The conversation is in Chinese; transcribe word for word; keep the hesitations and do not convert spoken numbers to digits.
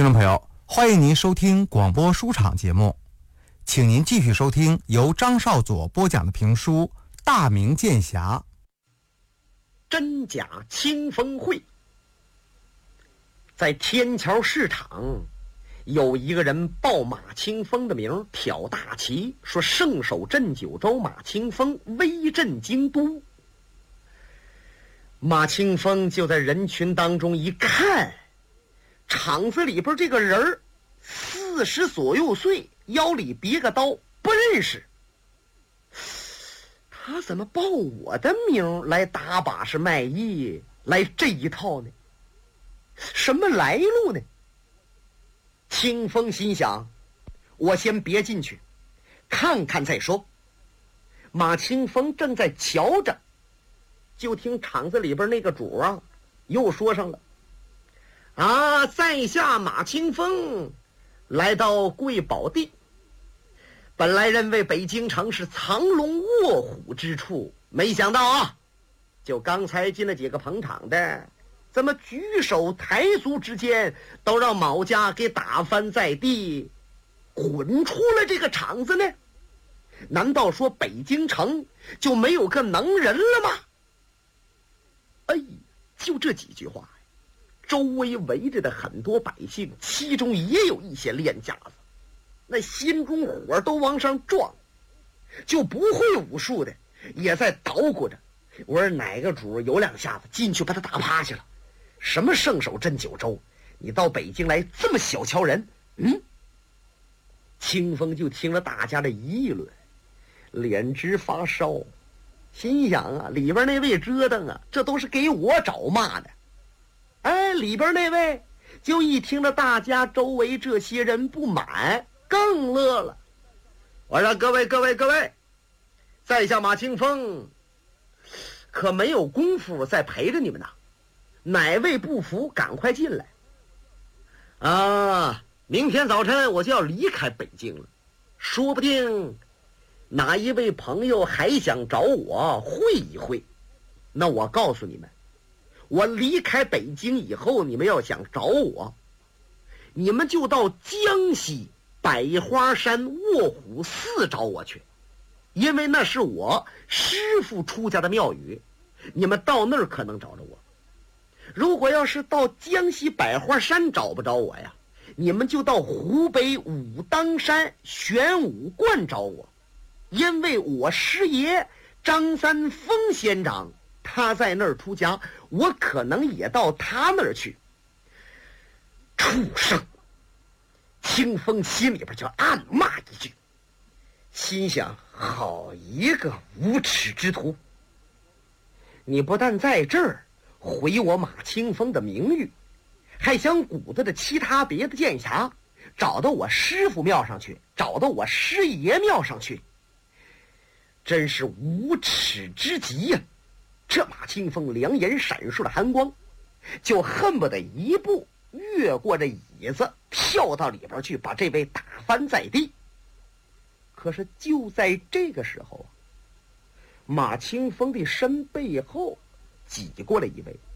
听众朋友，欢迎您收听广播书场节目，请您继续收听由张少佐播讲的评书《大明剑侠》。 真假清风会。在天桥市场，有一个人报马清风的名，挑大旗，说圣手镇九州马清风威震京都。马清风就在人群当中一看，场子里边这个人四十左右岁，腰里别个刀，不认识。他怎么报我的名来打把式卖艺，来这一套呢？什么来路呢？清风心想，我先别进去，看看再说。马清风正在瞧着，就听场子里边那个主啊又说上了，啊，在下马清风来到贵宝地，本来认为北京城是藏龙卧虎之处，没想到啊，就刚才进了几个捧场的，怎么举手抬足之间都让毛家给打翻在地，滚出了这个场子呢？难道说北京城就没有个能人了吗？哎，就这几句话，周围围着的很多百姓，其中也有一些练家子，那心中火都往上撞，就不会武术的也在捣鼓着，我说哪个主有两下子进去把他打趴下了。什么圣手镇九州，你到北京来这么小瞧人？嗯，清风就听了大家的议论，脸直发烧，心想啊，里边那位折腾啊，这都是给我找骂的。哎，里边那位就一听着大家周围这些人不满，更乐了。我说各位各位各位，在下马清风可没有功夫再陪着你们呢，哪位不服赶快进来啊！明天早晨我就要离开北京了，说不定哪一位朋友还想找我会一会。那我告诉你们，我离开北京以后，你们要想找我，你们就到江西百花山卧虎寺找我去，因为那是我师父出家的庙宇，你们到那儿可能找着我。如果要是到江西百花山找不着我呀，你们就到湖北武当山玄武观找我，因为我师爷张三丰仙长他在那儿出家，我可能也到他那儿去。畜生！清风心里边就暗骂一句，心想好一个无耻之徒，你不但在这儿毁我马清风的名誉，还想鼓捣着其他别的剑侠找到我师父庙上去，找到我师爷庙上去，真是无耻之极呀！这马清风两眼闪烁的寒光，就恨不得一步越过这椅子跳到里边去，把这位打翻在地。可是就在这个时候，马清风的身背后挤过了一位，